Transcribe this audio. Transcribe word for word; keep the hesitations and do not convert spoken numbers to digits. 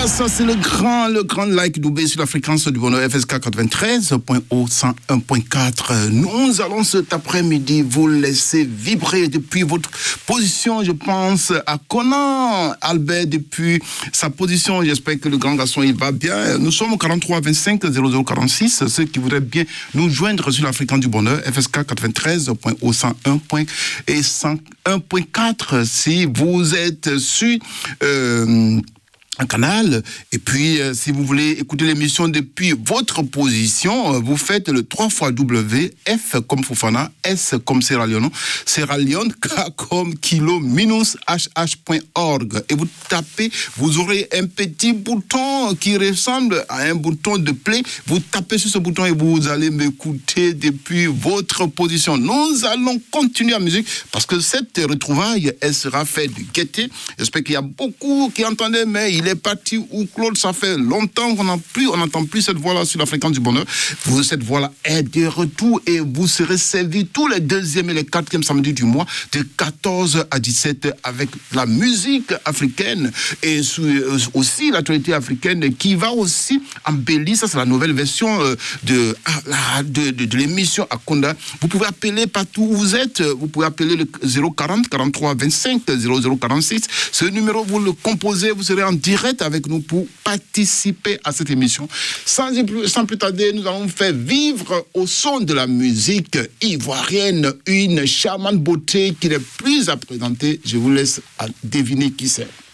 Voilà, ça c'est le grand, le grand like doublé sur la fréquence du bonheur F S K quatre-vingt-treize point cent un point quatre. Nous allons cet après-midi vous laisser vibrer depuis votre position. Je pense à Conan Albert depuis sa position. J'espère que le grand garçon il va bien. Nous sommes au quarante-trois vingt-cinq zéro zéro quarante-six. Ceux qui voudraient bien nous joindre sur la fréquence du bonheur F S K quatre-vingt-treize point cent un point quatre. Si vous êtes sur euh, un canal, et puis euh, si vous voulez écouter l'émission depuis votre position, euh, vous faites le trois fois W, F comme Fofana, S comme Sierra Leone, Sierra Leone, K comme Kilo, minus H H point org, et vous tapez, vous aurez un petit bouton qui ressemble à un bouton de play, vous tapez sur ce bouton et vous allez m'écouter depuis votre position. Nous allons continuer la musique, parce que cette retrouvaille, elle sera faite de gaieté. J'espère qu'il y a beaucoup qui entendaient, mais il est parti où Claude, ça fait longtemps qu'on n'a plus, on n'entend plus cette voix-là sur la fréquence du bonheur. Vous, cette voix-là est de retour et vous serez servis tous les deuxièmes et les quatrièmes samedis du mois de quatorze à dix-sept avec la musique africaine et aussi l'actualité africaine qui va aussi embellir. Ça, c'est la nouvelle version de, de, de, de l'émission Akonda. Vous pouvez appeler partout où vous êtes. Vous pouvez appeler le zéro quarante quarante-trois vingt-cinq zéro zéro quarante-six. Ce numéro, vous le composez, vous serez en direct avec nous pour participer à cette émission. Sans plus, sans plus tarder, nous allons faire vivre au son de la musique ivoirienne une charmante beauté qui n'est plus à présenter. Je vous laisse deviner qui c'est.